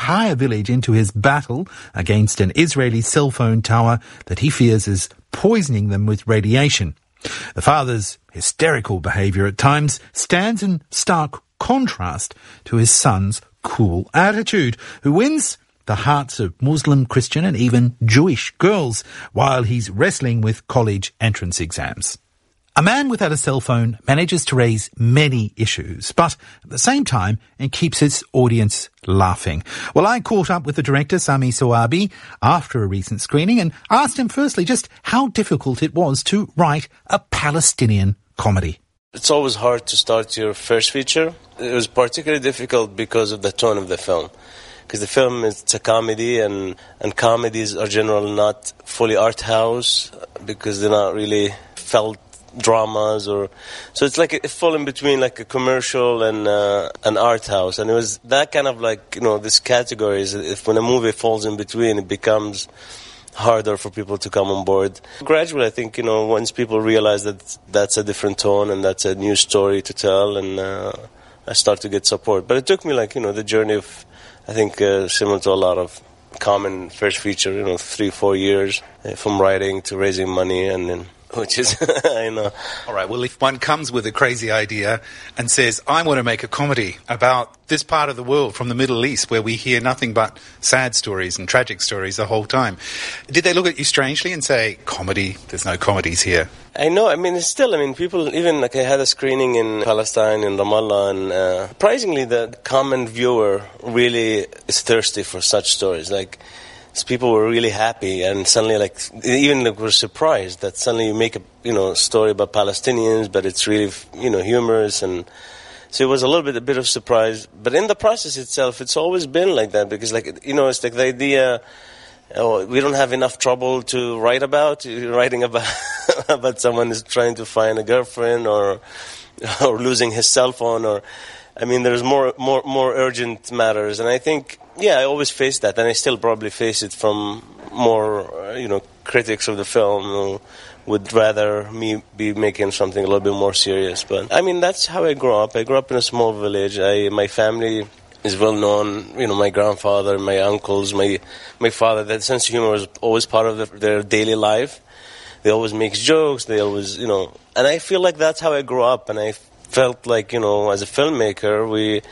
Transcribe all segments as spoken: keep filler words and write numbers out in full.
entire village into his battle against an Israeli cell phone tower that he fears is poisoning them with radiation. The father's hysterical behaviour at times stands in stark contrast to his son's cool attitude, who wins the hearts of Muslim, Christian and even Jewish girls while he's wrestling with college entrance exams. A man without a cell phone manages to raise many issues, but at the same time it keeps his audience laughing. Well, I caught up with the director, Sami Soabi, after a recent screening and asked him firstly just how difficult it was to write a Palestinian comedy. It's always hard to start your first feature. It was particularly difficult because of the tone of the film. Because the film is it's a comedy, and, and comedies are generally not fully art house because they're not really felt dramas, or so it's like it fall in between like a commercial and uh, an art house, and it was that kind of like, you know, this category is if when a movie falls in between, it becomes harder for people to come on board. Gradually, I think, you know, once people realize that that's a different tone and that's a new story to tell, and uh, I start to get support. But it took me like, you know, the journey of, I think, uh, similar to a lot of common first feature, you know, three, four years uh, from writing to raising money, and then which is, I know. All right, well, if one comes with a crazy idea and says, I want to make a comedy about this part of the world from the Middle East where we hear nothing but sad stories and tragic stories the whole time, did they look at you strangely and say, comedy, there's no comedies here? I know, I mean, it's still, I mean, people, even like I had a screening in Palestine, in Ramallah, and uh, surprisingly, the common viewer really is thirsty for such stories. Like, so people were really happy, and suddenly, like, even like, were surprised that suddenly you make a, you know, story about Palestinians, but it's really, you know, humorous, and so it was a little bit, a bit of surprise. But in the process itself, it's always been like that, because, like, you know, it's like the idea, oh, we don't have enough trouble to write about. You're writing about about someone who's trying to find a girlfriend, or or losing his cell phone, or, I mean, there's more more more urgent matters, and I think. Yeah, I always face that, and I still probably face it from more, uh, you know, critics of the film who would rather me be making something a little bit more serious. But, I mean, that's how I grew up. I grew up in a small village. I, my family is well known, you know, my grandfather, my uncles, my my father. That sense of humor was always part of the, their daily life. They always make jokes. They always, you know, and I feel like that's how I grew up, and I felt like, you know, as a filmmaker, we...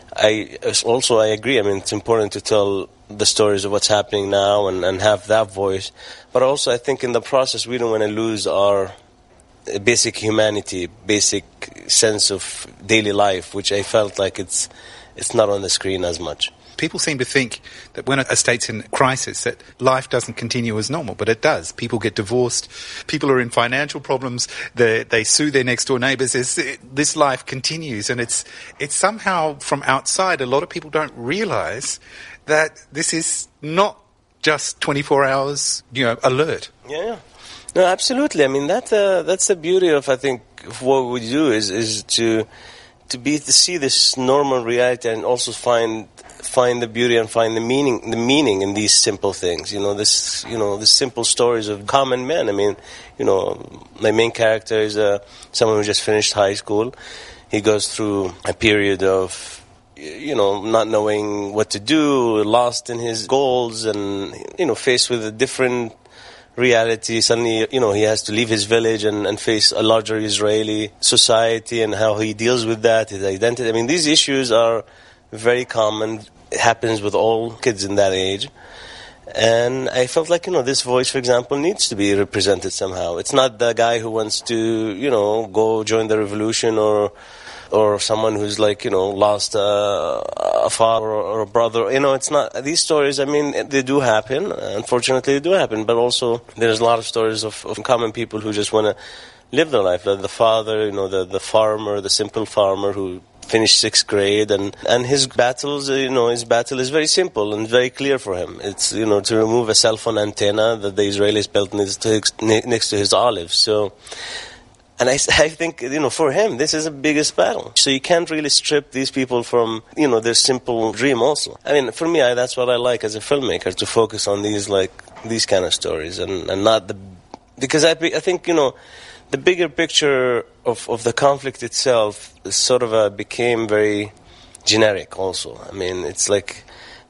I also I agree. I mean, it's important to tell the stories of what's happening now and, and have that voice. But also, I think in the process, we don't want to lose our basic humanity, basic sense of daily life, which I felt like it's it's not on the screen as much. People seem to think that when a state's in crisis, that life doesn't continue as normal, but it does. People get divorced, people are in financial problems, they, they sue their next-door neighbours. It's, it, this life continues, and it's it's somehow from outside, a lot of people don't realise that this is not just twenty-four hours, you know, alert. Yeah, yeah. No, absolutely. I mean, that uh, that's the beauty of, I think, of what we do is is to to be to see this normal reality and also find. find the beauty and find the meaning the meaning in these simple things, you know, this you know the simple stories of common men. I mean, you know, my main character is uh, someone who just finished high school. He goes through a period of, you know, not knowing what to do, lost in his goals, and, you know, faced with a different reality. Suddenly, you know, he has to leave his village and, and face a larger Israeli society, and how he deals with that, his identity. I mean, these issues are very common. It happens with all kids in that age. And I felt like, you know, this voice, for example, needs to be represented somehow. It's not the guy who wants to, you know, go join the revolution, or or someone who's like, you know, lost a, a father or a brother. You know, it's not. These stories, I mean, they do happen. Unfortunately, they do happen. But also, there's a lot of stories of, of common people who just want to live their life. The, the father, you know, the, the farmer, the simple farmer who finished sixth grade, and, and his battles, you know, his battle is very simple and very clear for him. It's, you know, to remove a cell phone antenna that the Israelis built next to, next to his olives. So, and I, I think, you know, for him, this is the biggest battle. So you can't really strip these people from, you know, their simple dream also. I mean, for me, I, that's what I like as a filmmaker, to focus on these, like, these kind of stories, and, and not the, because I, I think, you know, the bigger picture of, of the conflict itself is sort of a, became very generic also. I mean, it's like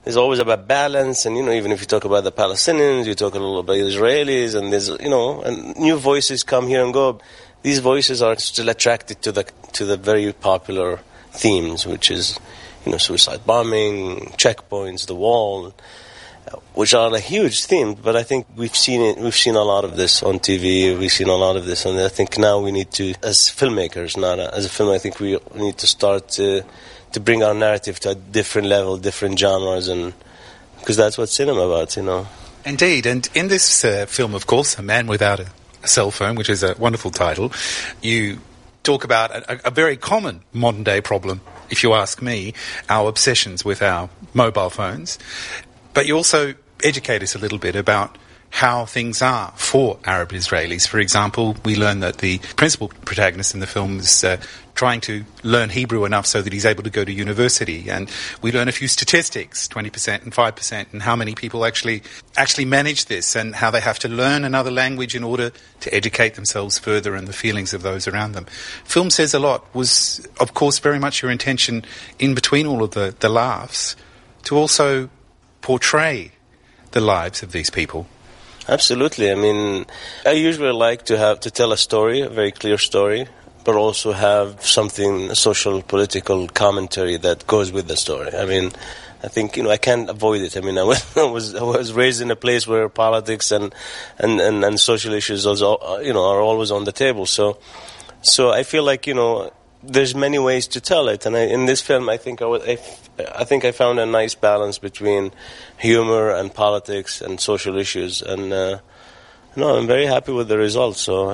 there's always about balance, and, you know, even if you talk about the Palestinians, you talk a little about the Israelis, and there's, you know, and new voices come here and go. These voices are still attracted to the to the very popular themes, which is, you know, suicide bombing, checkpoints, the wall, which are a huge theme. But I think we've seen it. We've seen a lot of this on T V. We've seen a lot of this, and I think now we need to, as filmmakers, not as a film, I think we need to start to to bring our narrative to a different level, different genres, and because that's what cinema about, you know. Indeed, and in this uh, film, of course, A Man Without a, a Cell Phone, which is a wonderful title, you talk about a, a very common modern-day problem, if you ask me, our obsessions with our mobile phones. But you also educate us a little bit about how things are for Arab Israelis. For example, we learn that the principal protagonist in the film is uh, trying to learn Hebrew enough so that he's able to go to university. And we learn a few statistics, twenty percent and five percent, and how many people actually actually manage this, and how they have to learn another language in order to educate themselves further, and the feelings of those around them. Film says a lot. Was, of course, very much your intention, in between all of the, the laughs, to also portray the lives of these people. Absolutely. I mean, I usually like to have to tell a story, a very clear story, but also have something, a social, political commentary that goes with the story. I mean, I think, you know, I can't avoid it. I mean, I was I was, I was raised in a place where politics and, and, and, and social issues, also, you know, are always on the table. So, so I feel like, you know, there's many ways to tell it, and I, in this film, I think I, was, I, I think I found a nice balance between humor and politics and social issues, and uh, no, I'm very happy with the results. So,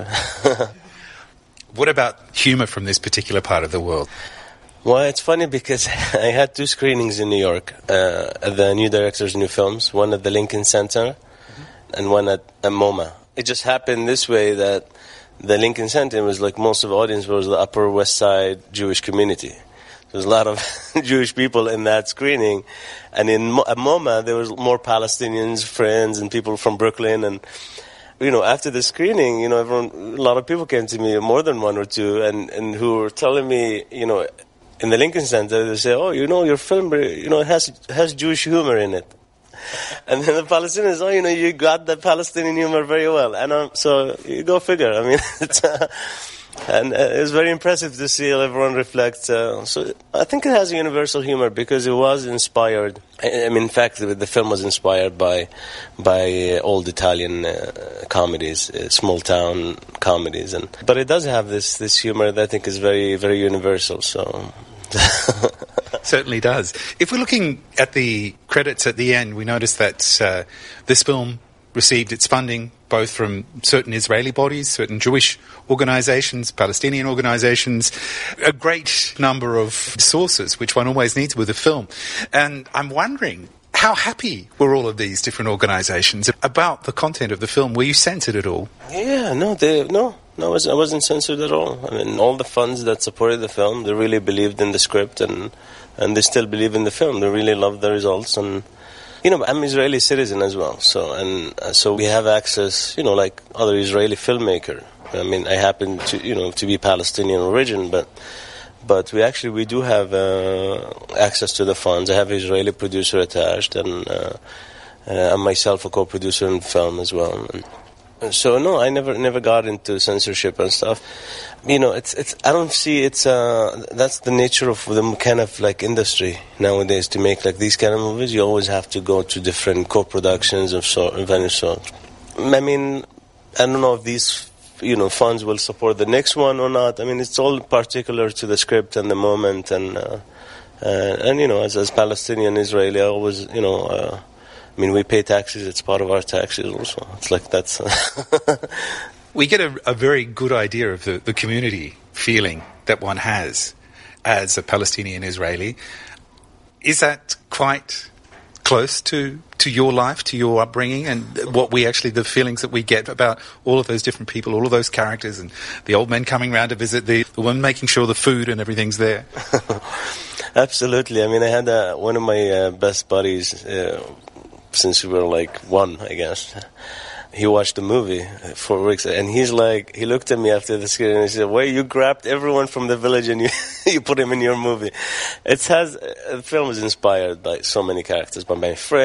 what about humor from this particular part of the world? Well, it's funny because I had two screenings in New York uh, at the New Directors' New Films, one at the Lincoln Center mm-hmm. and one at, at MoMA. It just happened this way that the Lincoln Center was like most of the audience was the Upper West Side Jewish community. There was a lot of Jewish people in that screening. And in Mo- at MoMA, there was more Palestinians, friends, and people from Brooklyn. And, you know, after the screening, you know, everyone, a lot of people came to me, more than one or two, and, and who were telling me, you know, in the Lincoln Center, they say, oh, you know, your film, you know, it has, has Jewish humor in it. And then the Palestinians, oh, you know, you got the Palestinian humor very well. And um, so you go figure. I mean, it's, uh, and uh, it was very impressive to see everyone reflect. Uh, so I think it has a universal humor because it was inspired. I, I mean, in fact, the, the film was inspired by by uh, old Italian uh, comedies, uh, small town comedies, and but it does have this this humor that I think is very very universal. So. Certainly does. If we're looking at the credits at the end, we notice that uh, this film received its funding both from certain Israeli bodies, certain Jewish organisations, Palestinian organisations, a great number of sources, which one always needs with a film. And I'm wondering, how happy were all of these different organisations about the content of the film? Were you censored at all? Yeah, no, they, no. No, I wasn't, I wasn't censored at all. I mean, all the funds that supported the film, they really believed in the script, and and they still believe in the film. They really loved the results, and you know, I'm an Israeli citizen as well, so and uh, so we have access, you know, like other Israeli filmmaker. I mean, I happen to, you know, to be Palestinian origin, but but we actually we do have uh, access to the funds. I have an Israeli producer attached, and uh, uh, I'm myself a co-producer in the film as well. And, So no, I never never got into censorship and stuff. You know, it's it's. I don't see it's. Uh, that's the nature of the kind of like industry nowadays. To make like these kind of movies, you always have to go to different co-productions of so of any sort. I mean, I don't know if these you know funds will support the next one or not. I mean, it's all particular to the script and the moment, and uh, uh, and you know, as as Palestinian Israeli, I always you know. Uh, I mean, we pay taxes. It's part of our taxes also. It's like that's... We get a, a very good idea of the, the community feeling that one has as a Palestinian Israeli. Is that quite close to, to your life, to your upbringing, and what we actually, the feelings that we get about all of those different people, all of those characters, and the old men coming round to visit, the, the woman making sure the food and everything's there? Absolutely. I mean, I had uh, one of my uh, best buddies... Uh, since we were like one, I guess. he watched the movie for weeks, and he's like, he looked at me after the screen and he said, "Wait, you grabbed everyone from the village and you you put him in your movie." It has the film is inspired by so many characters, by my friends.